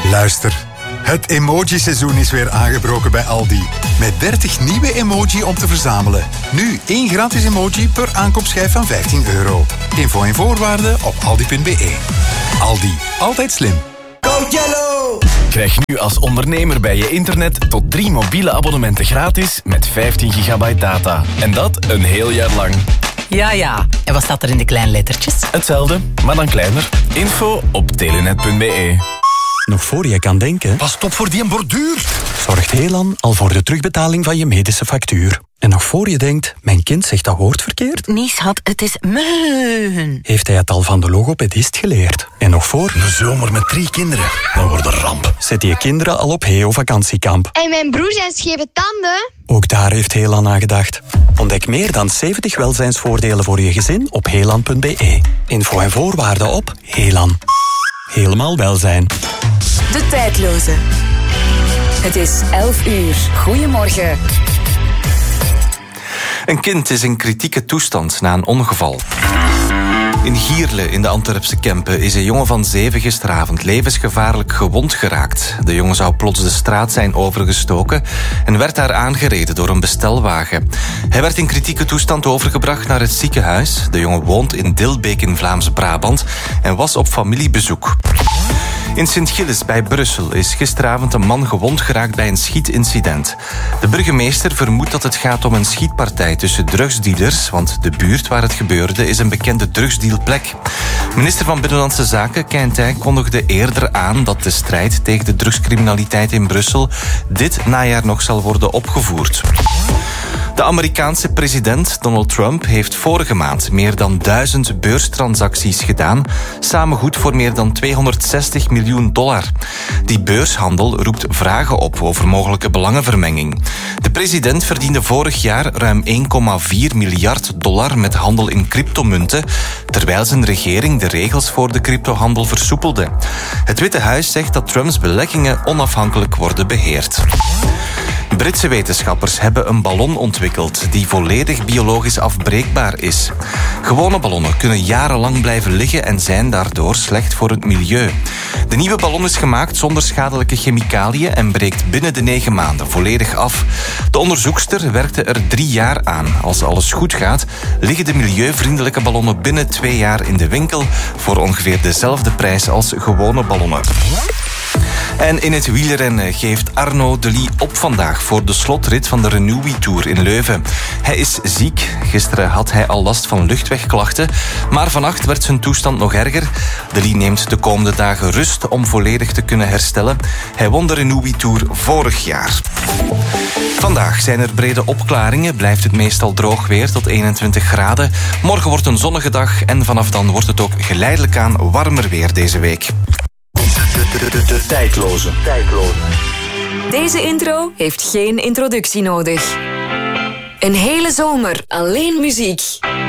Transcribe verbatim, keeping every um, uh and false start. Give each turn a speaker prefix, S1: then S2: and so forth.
S1: Luister, het emoji-seizoen is weer aangebroken bij Aldi. Met dertig nieuwe emoji om te verzamelen. Nu één gratis emoji per aankoopschijf van vijftien euro. Info en voorwaarden op aldi punt be. Aldi, altijd slim.
S2: Code Yellow!
S3: Krijg nu als ondernemer bij je internet tot drie mobiele abonnementen gratis met vijftien gigabyte data. En dat een heel jaar lang.
S4: Ja, ja. En wat staat er in de kleine lettertjes?
S3: Hetzelfde, maar dan kleiner. Info op telenet punt be.
S5: Nog voor je kan denken...
S2: Pas op voor die borduur.
S5: Zorgt Helan al voor de terugbetaling van je medische factuur. En nog voor je denkt, mijn kind zegt dat woord verkeerd...
S4: Nee, schat, het is meun.
S5: Heeft hij het al van de logopedist geleerd. En nog voor...
S2: Een zomer met drie kinderen. Dan wordt een ramp.
S5: Zet je kinderen al op Heo vakantiekamp.
S6: En mijn broer zijn scheve tanden.
S5: Ook daar heeft Helan aan gedacht. Ontdek meer dan zeventig welzijnsvoordelen voor je gezin op helan punt be. Info en voorwaarden op Helan. Helemaal welzijn.
S7: De tijdloze. Het is elf uur. Goedemorgen.
S8: Een kind is in kritieke toestand na een ongeval. In Gierle, in de Antwerpse Kempen, is een jongen van zeven gisteravond levensgevaarlijk gewond geraakt. De jongen zou plots de straat zijn overgestoken en werd daar aangereden door een bestelwagen. Hij werd in kritieke toestand overgebracht naar het ziekenhuis. De jongen woont in Dilbeek in Vlaams-Brabant en was op familiebezoek. In Sint-Gilles bij Brussel is gisteravond een man gewond geraakt bij een schietincident. De burgemeester vermoedt dat het gaat om een schietpartij tussen drugsdealers, want de buurt waar het gebeurde is een bekende drugsdealplek. Minister van Binnenlandse Zaken, Keintijn, kondigde eerder aan dat de strijd tegen de drugscriminaliteit in Brussel dit najaar nog zal worden opgevoerd. De Amerikaanse president Donald Trump heeft vorige maand meer dan duizend beurstransacties gedaan, samen goed voor meer dan tweehonderdzestig miljoen dollar. Die beurshandel roept vragen op over mogelijke belangenvermenging. De president verdiende vorig jaar ruim één komma vier miljard dollar met handel in cryptomunten, terwijl zijn regering de regels voor de cryptohandel versoepelde. Het Witte Huis zegt dat Trumps beleggingen onafhankelijk worden beheerd. Britse wetenschappers hebben een ballon ontwikkeld die volledig biologisch afbreekbaar is. Gewone ballonnen kunnen jarenlang blijven liggen en zijn daardoor slecht voor het milieu. De nieuwe ballon is gemaakt zonder schadelijke chemicaliën en breekt binnen de negen maanden volledig af. De onderzoekster werkte er drie jaar aan. Als alles goed gaat, liggen de milieuvriendelijke ballonnen binnen twee jaar in de winkel voor ongeveer dezelfde prijs als gewone ballonnen. En in het wielrennen geeft Arnaud Delis op vandaag voor de slotrit van de Renewy Tour in Leuven. Hij is ziek. Gisteren had hij al last van luchtwegklachten, maar vannacht werd zijn toestand nog erger. Delis neemt de komende dagen rust om volledig te kunnen herstellen. Hij won de Renewy Tour vorig jaar. Vandaag zijn er brede opklaringen, blijft het meestal droog weer tot eenentwintig graden. Morgen wordt een zonnige dag en vanaf dan wordt het ook geleidelijk aan warmer weer deze week.
S2: De, de, de, de tijdloze. tijdloze.
S7: Deze intro heeft geen introductie nodig. Een hele zomer alleen muziek.